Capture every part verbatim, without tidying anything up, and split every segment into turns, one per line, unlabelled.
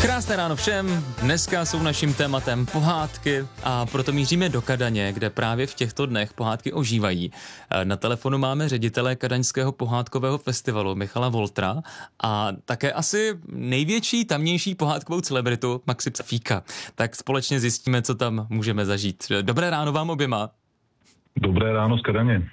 Krásné ráno všem, dneska jsou naším tématem pohádky a proto míříme do Kadaně, kde právě v těchto dnech pohádky ožívají. Na telefonu máme ředitele Kadaňského pohádkového festivalu Michala Woltra a také asi největší tamnější pohádkovou celebritu Maxipa Fíka. Tak společně zjistíme, co tam můžeme zažít. Dobré ráno vám oběma.
Dobré ráno z Kadaně.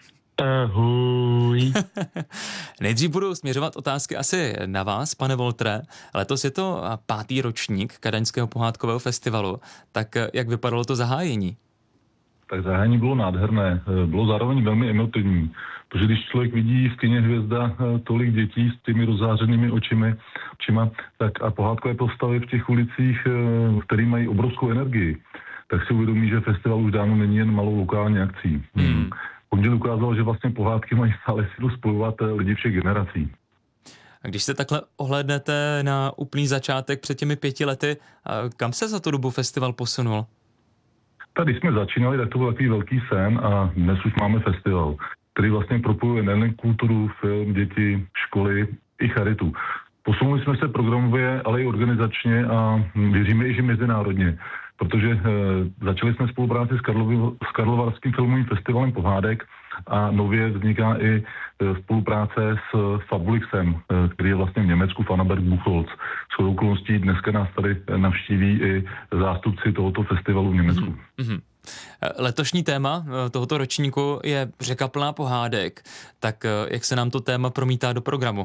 Ahoj.
Nejdřív budu směřovat otázky asi na vás, pane Woltre. Letos je to pátý ročník Kadaňského pohádkového festivalu. Tak jak vypadalo to zahájení?
Tak zahájení bylo nádherné. Bylo zároveň velmi emotivní. Protože když člověk vidí v kině Hvězda tolik dětí s těmi rozzářenými očimi, očima, tak a pohádkové postavy v těch ulicích, které mají obrovskou energii, tak si uvědomí, že festival už dávno není jen malou lokální akcí. Hmm. Pondělí ukázalo, že vlastně pohádky mají stále sílu spojovat lidi všech generací.
A když se takhle ohlédnete na úplný začátek před těmi pěti lety, kam se za tu dobu festival posunul?
Tady jsme začínali, tak to byl takový velký sen a dnes už máme festival, který vlastně propojuje nejen kulturu, film, děti, školy i charitu. Posunuli jsme se programově, ale i organizačně a věříme i, že mezinárodně. Protože e, začali jsme spolupráci s, Karlovi, s Karlovarským filmovým festivalem pohádek a nově vzniká i e, spolupráce s Fabulixem, e, který je vlastně v Německu, Fanaberg Buchholz. Shodou okolností dneska nás tady navštíví i zástupci tohoto festivalu v Německu.
Mm-hmm. Letošní téma tohoto ročníku je řeka plná pohádek. Tak jak se nám to téma promítá do programu?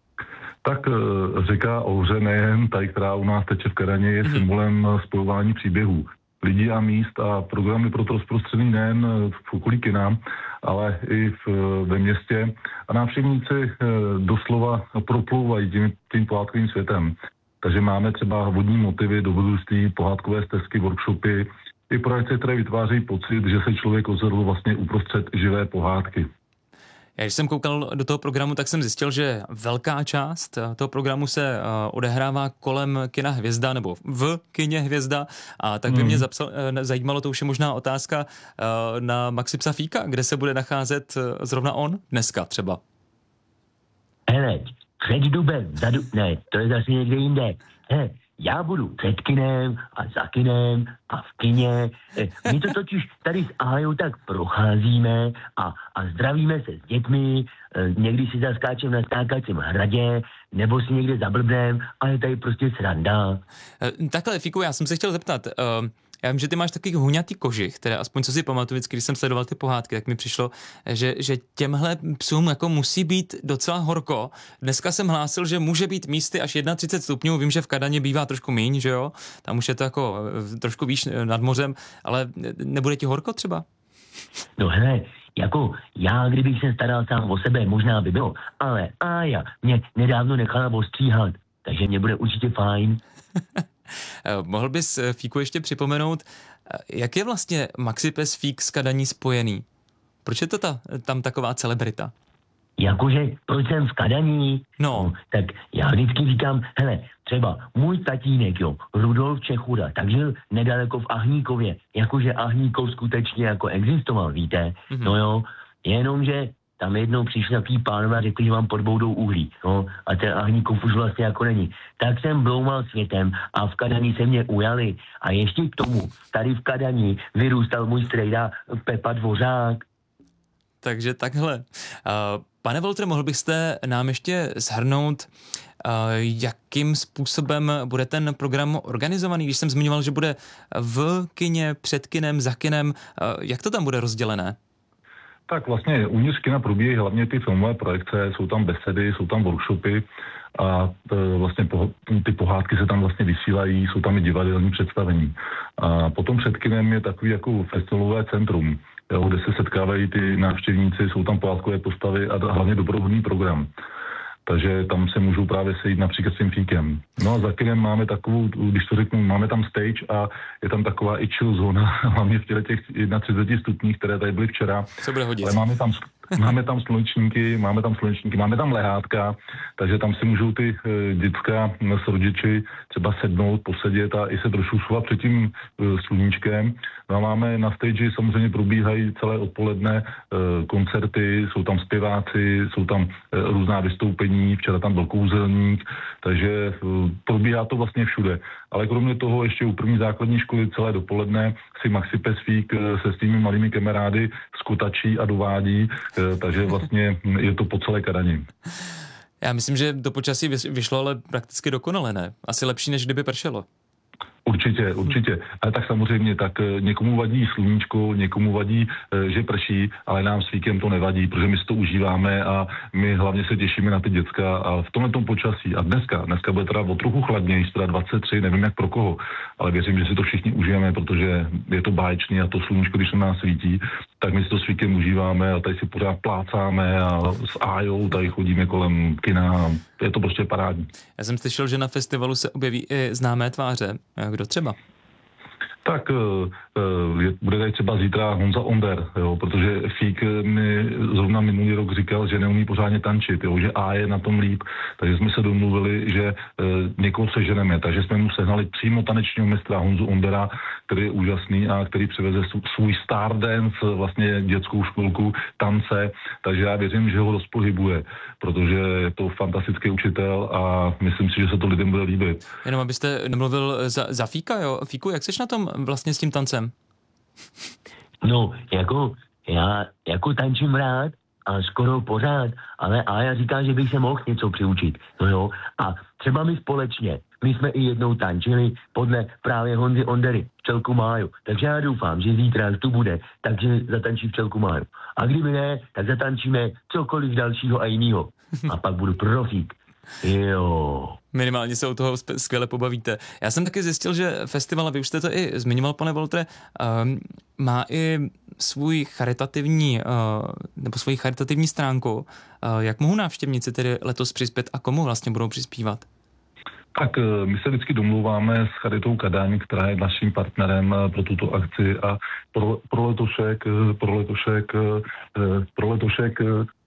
Tak řeka Ohře, nejen ta, která u nás teče v Kadaně, je symbolem spojování příběhů lidí a míst a programy proto rozprostřený nejen v okolí kina, ale i v, ve městě. A návštěvníci doslova proplouvají tím, tím pohádkovým světem. Takže máme třeba vodní motivy, dobrodružství, pohádkové stezky, workshopy, i projekce, které vytváří pocit, že se člověk ozrl vlastně uprostřed živé pohádky.
Já když jsem koukal do toho programu, tak jsem zjistil, že velká část toho programu se odehrává kolem kina Hvězda, nebo v kině Hvězda. A tak by hmm. mě zapsal, zajímalo, to už je možná otázka na Maxipa Fíka, kde se bude nacházet zrovna on dneska třeba.
Hele, před dubem, zadu, ne, to je zase někde jinde. Hele, já budu před kinem a za kinem a v kině. My to totiž tady s Ahajou tak procházíme a, a zdravíme se s dětmi, někdy si zaskáčem na skákacím hradě, nebo si někde zablbnem a je tady prostě sranda.
Takhle, Fíku, já jsem se chtěl zeptat, uh... já vím, že ty máš takový huňatý kožich, které aspoň co si pamatuju, vždycky, když jsem sledoval ty pohádky, tak mi přišlo, že, že těmhle psům jako musí být docela horko. Dneska jsem hlásil, že může být místy až třicet jedna stupňů, vím, že v Kadaně bývá trošku míň, že jo, tam už je to jako trošku výš nad mořem, ale nebude ti horko třeba?
No hele, jako já, kdybych se staral sám o sebe, možná by bylo, ale Ája mě nedávno nechala ostříhat, takže mě bude určitě fajn.
Mohl bys, Fíku, ještě připomenout, jak je vlastně Maxipes Fík s Kadaní spojený? Proč je to ta, tam taková celebrita?
Jakože, proč jsem v Kadaní?
No.
no. Tak já vždycky říkám, hele, třeba můj tatínek, jo, Rudolf Čechura, tak žil nedaleko v Ahníkově. Jakože Ahníkov skutečně jako existoval, víte? Mm-hmm. No jo, jenomže tam jednou přišli takový pánové a řekli, že vám podboudou uhlí. No, a ten Ahníkov už vlastně jako není. Tak jsem bloumal světem a v Kadaní se mě ujali. A ještě k tomu, tady v Kadaní vyrůstal můj strejda Pepa Dvořák.
Takže takhle. Uh, pane Woltre, mohl byste nám ještě shrnout, uh, jakým způsobem bude ten program organizovaný? Když jsem zmiňoval, že bude v kině, před kinem, za kinem, uh, jak to tam bude rozdělené?
Tak vlastně uvnitř kina probíhají hlavně ty filmové projekce, jsou tam besedy, jsou tam workshopy a vlastně po, ty pohádky se tam vlastně vysílají, jsou tam i divadelní představení. A potom před kinem je takový jako festivalové centrum, jo, kde se setkávají ty návštěvníci, jsou tam pohádkové postavy a hlavně doprovodný program. Takže tam se můžou právě sejít například s tím Fíkem. No a za kinem máme takovou, když to řeknu, máme tam stage a je tam taková i chill zóna, hlavně v těch třiceti stupních, které tady byly včera.
Se bude hodit.
Ale máme tam, Máme tam slunečníky, máme tam slunečníky, máme tam lehátka, takže tam si můžou ty e, děcka s rodiči třeba sednout, posedět a i se trošku schovat před tím e, sluníčkem. No a máme na stage, samozřejmě probíhají celé odpoledne e, koncerty, jsou tam zpěváci, jsou tam e, různá vystoupení, včera tam byl kouzelník, takže e, probíhá to vlastně všude. Ale kromě toho ještě u první základní školy celé dopoledne si Maxi Pesvík se svými malými kamarády skotačí a dovádí, takže vlastně je to po celé Kadani.
Já myslím, že do počasí vyšlo ale prakticky dokonale, ne? Asi lepší, než kdyby pršelo.
Určitě, určitě. Ale tak samozřejmě, tak někomu vadí sluníčko, někomu vadí, že prší, ale nám s Víkem to nevadí, protože my si to užíváme a my hlavně se těšíme na ty děcka a v tomhle tom počasí. A dneska, dneska bude teda o trochu chladnější, teda dvacet tři, nevím jak pro koho, ale věřím, že si to všichni užijeme, protože je to báječný a to sluníčko, když na nás svítí, tak my si to s Víkem užíváme a tady si pořád plácáme a s Ájou tady chodíme kolem kina. Je to prostě parádní.
Já jsem slyšel, že na festivalu se objeví i známé tváře. Kdo třeba?
Tak je, bude tady třeba zítra Honza Onder, jo, protože Fík mi zrovna minulý rok říkal, že neumí pořádně tančit, jo, že A je na tom líp, takže jsme se domluvili, že e, někoho seženeme, takže jsme mu sehnali přímo tanečního mistra Honzu Ondera, který je úžasný a který přiveze svůj Stardance, vlastně dětskou školku, tance, takže já věřím, že ho rozpohybuje, protože je to fantastický učitel a myslím si, že se to lidem bude líbit.
Jenom abyste nemluvil za, za Fíka, jo? Fíku, jak seš na tom vlastně s tím tancem?
No, jako já jako tančím rád a skoro pořád, ale Ája říká, že bych se mohl něco přiučit. No jo, a třeba my společně, my jsme i jednou tančili podle právě Honzy Ondery Včelku Máju, takže já doufám, že zítra, až tu bude, takže zatančí Včelku Máju. A kdyby ne, tak zatančíme cokoliv dalšího a jinýho. A pak budu profík. Jo.
Minimálně se u toho skvěle pobavíte. Já jsem taky zjistil, že festival, a vy už jste to i zmiňoval, pane Woltere, um, má i svůj charitativní, uh, nebo svoji charitativní stránku. Uh, jak mohou návštěvníci tedy letos přispět a komu vlastně budou přispívat?
Tak my se vždycky domluváme s Charitou Kadaň, která je naším partnerem pro tuto akci a pro, pro letošek, pro letošek, pro letošek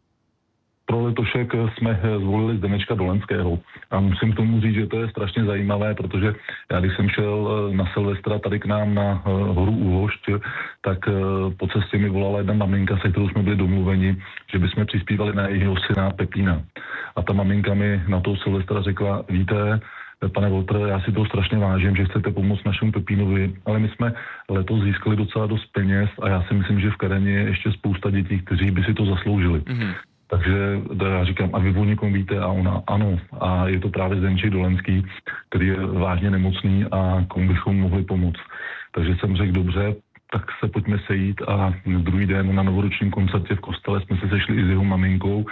Pro letošek jsme zvolili Zdenečka Dolenského. A musím tomu říct, že to je strašně zajímavé, protože já když jsem šel na Silvestra tady k nám na horu Úhošť, tak po cestě mi volala jedna maminka, se kterou jsme byli domluveni, že bychom přispívali na jejího syna Pepína. A ta maminka mi na toho Silvestra řekla, víte, pane Woltere, já si to strašně vážím, že chcete pomoct našemu Pepínovi, ale my jsme letos získali docela dost peněz a já si myslím, že v Kadani je ještě spousta dětí, kteří by si to zasloužili. Mm-hmm. Takže já říkám, a vy o někom víte? A ona, ano. A je to právě Zdenček Dolenský, který je vážně nemocný a komu bychom mohli pomoct. Takže jsem řekl, dobře, tak se pojďme sejít a druhý den na novoročním koncertě v kostele jsme se sešli i s jeho maminkou,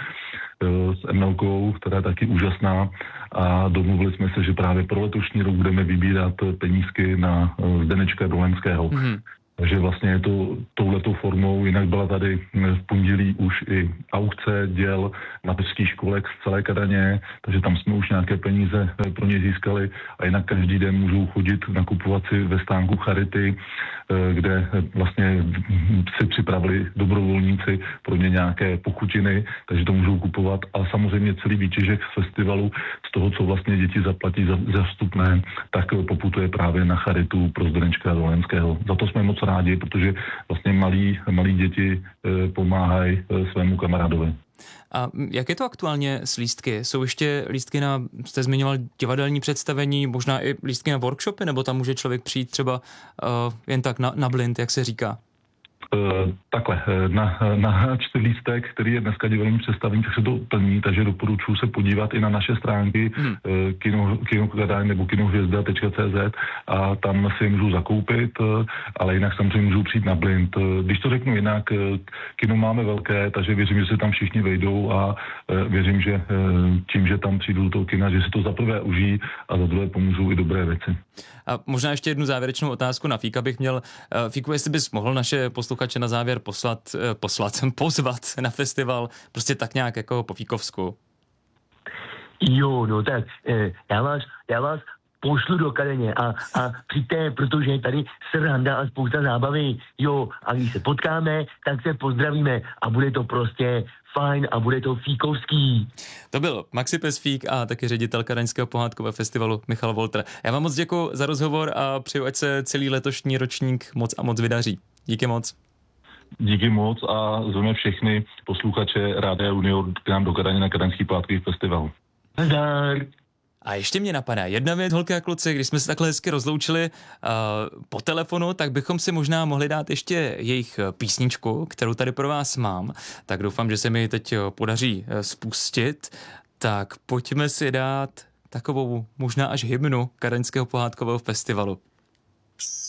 s Emelkou, která je taky úžasná a domluvili jsme se, že právě pro letošní rok budeme vybírat penízky na Zdenečka Dolenského. Mm-hmm. Takže vlastně je to touhletou formou, jinak byla tady v pondělí už i aukce děl mateřských školek z celé Kadaně, takže tam jsme už nějaké peníze pro ně získali a jinak každý den můžou chodit nakupovat si ve stánku Charity, kde vlastně si připravili dobrovolníci pro ně nějaké pochutiny, takže to můžou kupovat a samozřejmě celý výtěžek z festivalu z toho, co vlastně děti zaplatí za, za vstupné, tak poputuje právě na Charitu pro Zdenečka Dolenského. Za to jsme moc rádi, protože vlastně malí, malí děti e, pomáhají e, svému kamarádovi.
A jak je to aktuálně s lístky? Jsou ještě lístky na, jste zmiňoval divadelní představení, možná i lístky na workshopy, nebo tam může člověk přijít třeba uh, jen tak na, na blind, jak se říká?
Uh, takhle, na, na čtyřlístek, který je dneska divadelní představení, tak se to plní, takže doporučuji se podívat i na naše stránky hmm. uh, kino, kinokadaň nebo kinohvězda tečka cé zet a tam si je můžu zakoupit, uh, ale jinak samozřejmě můžu přijít na blind. Uh, když to řeknu jinak, uh, kino máme velké, takže věřím, že se tam všichni vejdou a uh, věřím, že uh, tím, že tam přijdu do toho kina, že si to za prvé užijí a za druhé pomůžou i dobré věci.
A možná ještě jednu závěrečnou otázku na Fíka bych měl. Fíku, jestli bys mohl naše posluchače na závěr poslat, poslat, pozvat na festival prostě tak nějak jako po fíkovsku.
Jo, no tak, já vás, já vás pošlu do Kadaně a, a přijďte, protože je tady sranda a spousta zábavy, jo, a když se potkáme, tak se pozdravíme a bude to prostě fajn a bude to fíkovský.
To byl Maxi Pesfík a taky ředitel Kadaňského pohádkového festivalu Michal Wolter. Já vám moc děkuji za rozhovor a přeju, ať se celý letošní ročník moc a moc vydaří. Díky moc.
Díky moc a zveme všechny posluchače Rádia Junior k nám do Kadaně na Kadaňský pohádkový festival.
Zdar.
A ještě mě napadá jedna věc, holky a kluci, když jsme se takhle hezky rozloučili uh, po telefonu, tak bychom si možná mohli dát ještě jejich písničku, kterou tady pro vás mám. Tak doufám, že se mi teď podaří spustit. Tak pojďme si dát takovou možná až hymnu Kadaňského pohádkového festivalu.